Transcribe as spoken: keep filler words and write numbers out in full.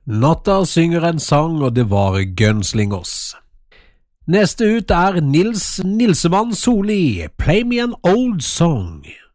Natta synger en sang, og det var Gunslingers. Neste ut er Nils Nilsemann Soli, Play Me an Old Song.